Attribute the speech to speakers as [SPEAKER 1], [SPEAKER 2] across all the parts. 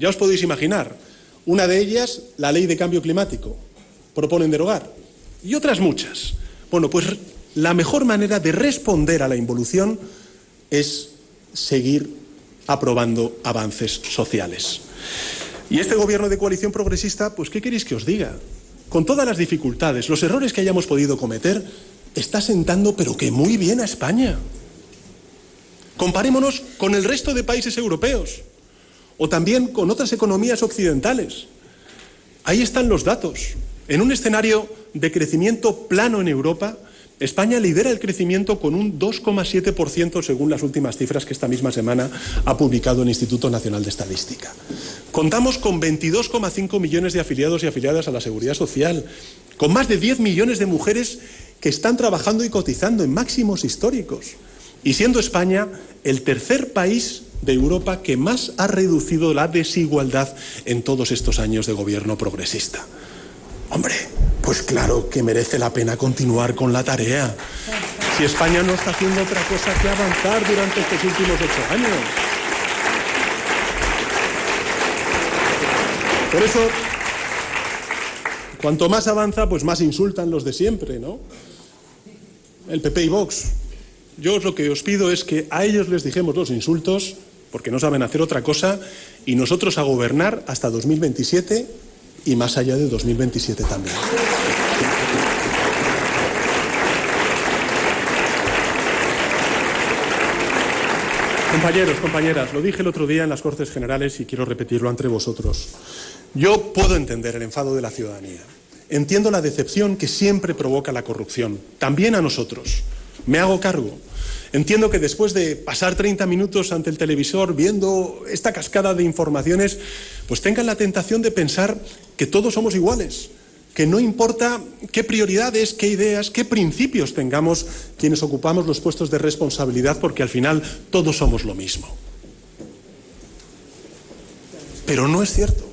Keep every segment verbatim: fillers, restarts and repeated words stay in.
[SPEAKER 1] Ya os podéis imaginar. Una de ellas, la ley de cambio climático. Proponen derogar. Y otras muchas. Bueno, pues la mejor manera de responder a la involución es seguir aprobando avances sociales. Y este gobierno de coalición progresista, pues ¿qué queréis que os diga? Con todas las dificultades, los errores que hayamos podido cometer, está sentando pero que muy bien a España. Comparémonos con el resto de países europeos o también con otras economías occidentales. Ahí están los datos. En un escenario de crecimiento plano en Europa, España lidera el crecimiento con un dos coma siete por ciento según las últimas cifras que esta misma semana ha publicado el Instituto Nacional de Estadística. Contamos con veintidós coma cinco millones de afiliados y afiliadas a la Seguridad Social, con más de diez millones de mujeres que están trabajando y cotizando en máximos históricos, y siendo España el tercer país de Europa que más ha reducido la desigualdad en todos estos años de gobierno progresista. Hombre, pues claro que merece la pena continuar con la tarea. Si España no está haciendo otra cosa que avanzar durante estos últimos ocho años. Por eso, cuanto más avanza, pues más insultan los de siempre, ¿no? El P P y Vox. Yo lo que os pido es que a ellos les dijemos los insultos, porque no saben hacer otra cosa, y nosotros a gobernar hasta dos mil veintisiete y más allá de dos mil veintisiete también. Compañeros, compañeras, lo dije el otro día en las Cortes Generales y quiero repetirlo ante vosotros. Yo puedo entender el enfado de la ciudadanía. Entiendo la decepción que siempre provoca la corrupción, también a nosotros. Me hago cargo. Entiendo que después de pasar treinta minutos ante el televisor viendo esta cascada de informaciones, pues tengan la tentación de pensar que todos somos iguales, que no importa qué prioridades, qué ideas, qué principios tengamos quienes ocupamos los puestos de responsabilidad, porque al final todos somos lo mismo. Pero no es cierto.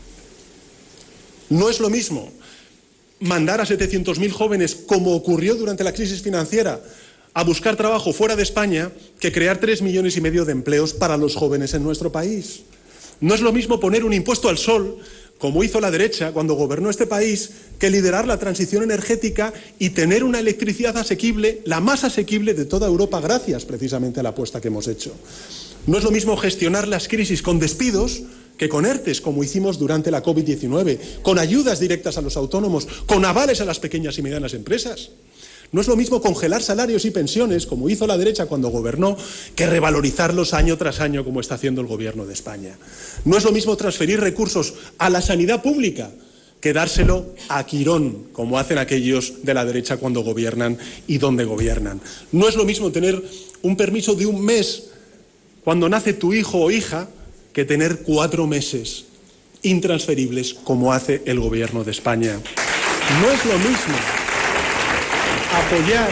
[SPEAKER 1] No es lo mismo mandar a setecientos mil jóvenes, como ocurrió durante la crisis financiera, a buscar trabajo fuera de España, que crear tres millones y medio de empleos para los jóvenes en nuestro país. No es lo mismo poner un impuesto al sol, como hizo la derecha cuando gobernó este país, que liderar la transición energética y tener una electricidad asequible, la más asequible de toda Europa, gracias precisamente a la apuesta que hemos hecho. No es lo mismo gestionar las crisis con despidos que con ERTES, como hicimos durante la COVID diecinueve, con ayudas directas a los autónomos, con avales a las pequeñas y medianas empresas. No es lo mismo congelar salarios y pensiones, como hizo la derecha cuando gobernó, que revalorizarlos año tras año, como está haciendo el Gobierno de España. No es lo mismo transferir recursos a la sanidad pública que dárselo a Quirón, como hacen aquellos de la derecha cuando gobiernan y donde gobiernan. No es lo mismo tener un permiso de un mes cuando nace tu hijo o hija que tener cuatro meses intransferibles, como hace el Gobierno de España. No es lo mismo apoyar,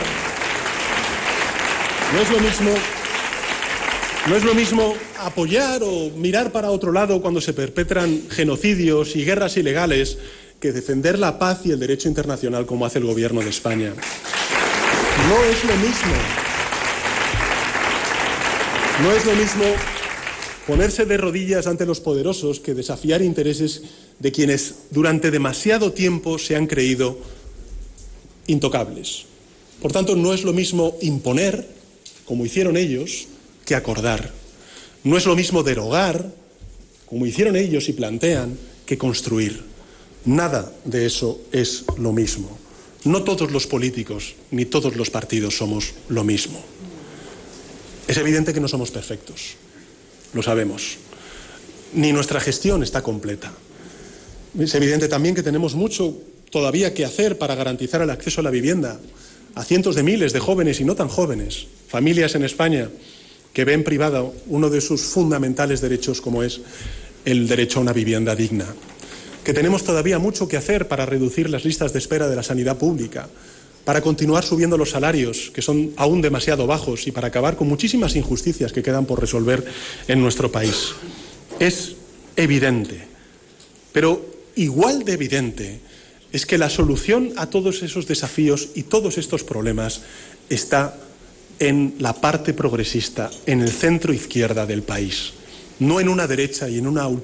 [SPEAKER 1] no es lo mismo, no es lo mismo apoyar o mirar para otro lado cuando se perpetran genocidios y guerras ilegales que defender la paz y el derecho internacional, como hace el Gobierno de España. No es lo mismo. No es lo mismo ponerse de rodillas ante los poderosos que desafiar intereses de quienes durante demasiado tiempo se han creído intocables. Por tanto, no es lo mismo imponer, como hicieron ellos, que acordar. No es lo mismo derogar, como hicieron ellos y plantean, que construir. Nada de eso es lo mismo. No todos los políticos ni todos los partidos somos lo mismo. Es evidente que no somos perfectos. Lo sabemos. Ni nuestra gestión está completa. Es evidente también que tenemos mucho todavía que hacer para garantizar el acceso a la vivienda a cientos de miles de jóvenes y no tan jóvenes, familias en España que ven privado uno de sus fundamentales derechos, como es el derecho a una vivienda digna. Que tenemos todavía mucho que hacer para reducir las listas de espera de la sanidad pública, para continuar subiendo los salarios, que son aún demasiado bajos, y para acabar con muchísimas injusticias que quedan por resolver en nuestro país. Es evidente, pero igual de evidente es que la solución a todos esos desafíos y todos estos problemas está en la parte progresista, en el centro izquierda del país, no en una derecha y en una ultra